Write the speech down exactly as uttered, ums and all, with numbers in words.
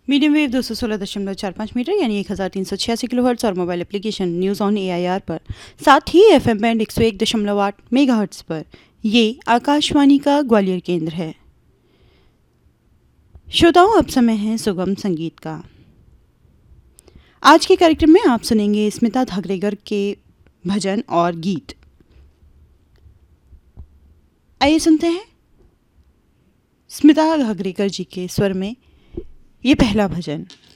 Medium wave दो सौ सोलह दशमलव चार पाँच मीटर यानी एक हज़ार तीन सौ छियासी किलो हर्ट्स और mobile application news on A I R पर, साथ ही एफ एम बैंड एक सौ एक दशमलव आठ मेगा हर्ट्स पर। ये आकाशवाणी का ग्वालियर केंद्र है। श्रोताओं, अब समय है सुगम संगीत का। आज के कार्यक्रम में आप सुनेंगे स्मिता धागरेकर के भजन और गीत। आइए सुनते हैं स्मिता धागरेकर जी के स्वर में ये पहला भजन।